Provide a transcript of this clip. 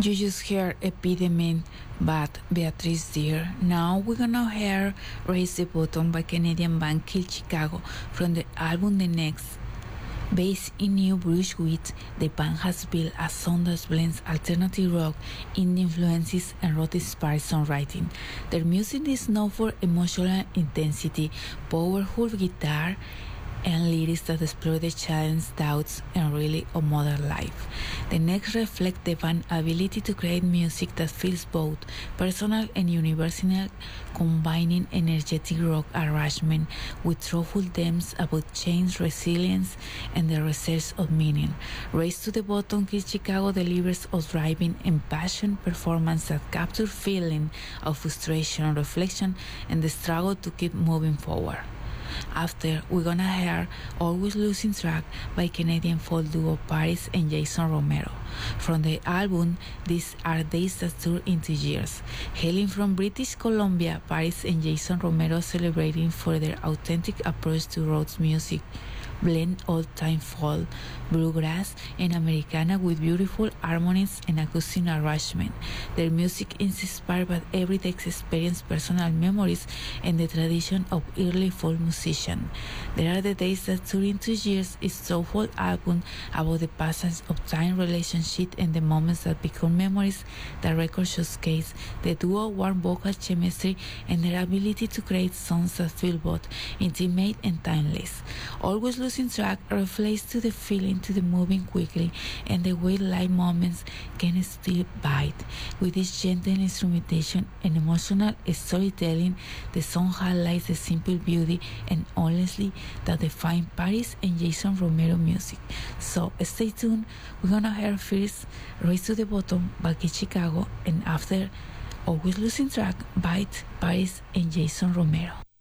You just heard Epidemic by Beatrice Deer. Now we're gonna hear Raise the Bottom by Canadian band Kill Chicago from the album The Next. Based in New Brunswick, the band has built a sound that blends alternative rock, indie influences, and rock-inspired songwriting. Their music is known for emotional intensity, powerful guitar, and lyrics that explore the challenge, doubts, and really of modern life. The Next reflect the band's ability to create music that feels both personal and universal, combining energetic rock arrangement with thoughtful themes about change, resilience, and the research of meaning. Race to the Bottom, Kill Chicago delivers a driving and passion performance that captures feeling of frustration, reflection, and the struggle to keep moving forward. After, we're gonna hear Always Losing Track by Canadian folk duo Paris and Jason Romero. From the album, these are days that turn into years. Hailing from British Columbia, Paris and Jason Romero celebrating for their authentic approach to rock music, blend old-time folk, bluegrass, and Americana with beautiful harmonies and acoustic arrangement. Their music is inspired by everyday experience, personal memories, and the tradition of early folk musicians. There Are the Days That Turn into Years is a soulful album about the passage of time, relationship, and the moments that become memories. The record showcases the duo warm vocal chemistry and their ability to create songs that feel both intimate and timeless. Always Losing Track reflects to the feeling, to the moving quickly, and the way light moments can still bite. With its gentle instrumentation and emotional storytelling, the song highlights the simple beauty and honesty that define Paris and Jason Romero music. So stay tuned. We're gonna hear first Race to the Bottom by Kill Chicago, and after Always Losing Track by Paris and Jason Romero.